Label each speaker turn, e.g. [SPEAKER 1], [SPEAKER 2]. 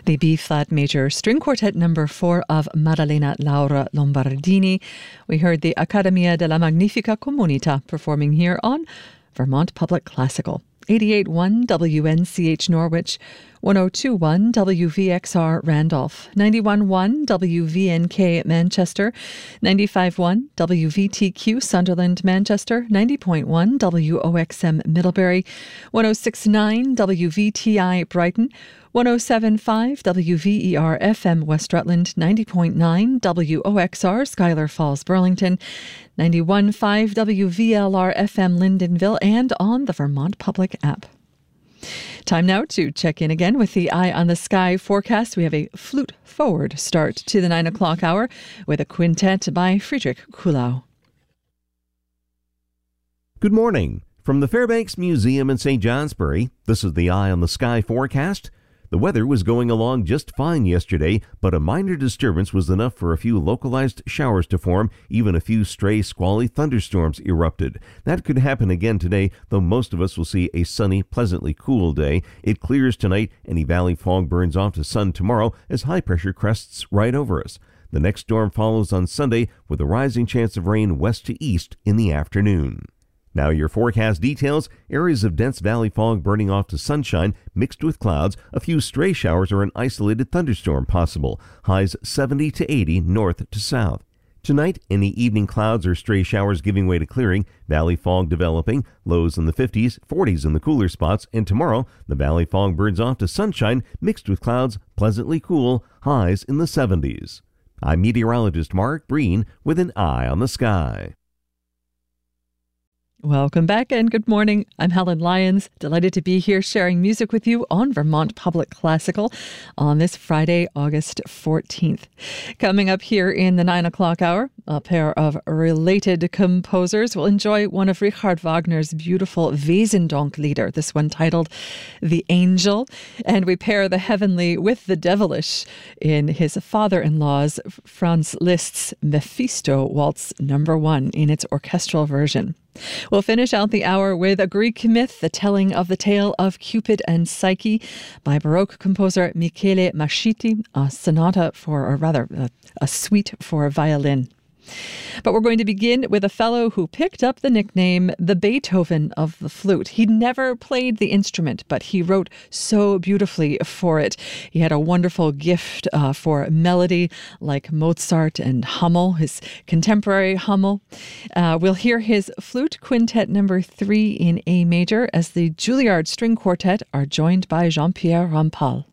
[SPEAKER 1] The B-flat major string quartet number 4 of Maddalena Laura Lombardini. We heard the Accademia della Magnifica Comunità performing here on Vermont Public Classical. 88.1 WNCH Norwich, 102.1 WVXR Randolph, 91.1 WVNK Manchester, 95.1 WVTQ Sunderland Manchester, 90.1 WOXM Middlebury, 106.9 WVTI Brighton, 107.5 WVER FM West Rutland, 90.9 WOXR Schuyler Falls Burlington, 91.5 WVLR FM Lyndonville, and on the Vermont Public app. Time now to check in again with the Eye on the Sky forecast. We have a flute-forward start to the 9 o'clock hour with a quintet by Friedrich Kuhlau.
[SPEAKER 2] Good morning. From the Fairbanks Museum in St. Johnsbury, this is the Eye on the Sky forecast. The weather was going along just fine yesterday, but a minor disturbance was enough for a few localized showers to form. Even a few stray squally thunderstorms erupted. That could happen again today, though most of us will see a sunny, pleasantly cool day. It clears tonight. Any valley fog burns off to sun tomorrow as high pressure crests right over us. The next storm follows on Sunday with a rising chance of rain west to east in the afternoon. Now your forecast details. Areas of dense valley fog burning off to sunshine mixed with clouds. A few stray showers or an isolated thunderstorm possible. Highs 70 to 80 north to south. Tonight, any evening clouds or stray showers giving way to clearing. Valley fog developing. Lows in the 50s, 40s in the cooler spots. And tomorrow, the valley fog burns off to sunshine mixed with clouds. Pleasantly cool. Highs in the 70s. I'm meteorologist Mark Breen with an Eye on the Sky.
[SPEAKER 1] Welcome back and good morning. I'm Helen Lyons, delighted to be here sharing music with you on Vermont Public Classical on this Friday, August 14th. Coming up here in the 9 o'clock hour, a pair of related composers will enjoy one of Richard Wagner's beautiful Wesendonck lieder, this one titled The Angel, and we pair the heavenly with the devilish in his father-in-law's Franz Liszt's Mephisto Waltz No. 1 in its orchestral version. We'll finish out the hour with a Greek myth, the telling of the tale of Cupid and Psyche by Baroque composer Michele Mascitti, a sonata for, or rather, a suite for violin. But we're going to begin with a fellow who picked up the nickname the Beethoven of the flute. He never played the instrument, but he wrote so beautifully for it. He had a wonderful gift for melody, like Mozart and Hummel, his contemporary Hummel. We'll hear his flute quintet number 3 in A major as the Juilliard String Quartet are joined by Jean-Pierre Rampal.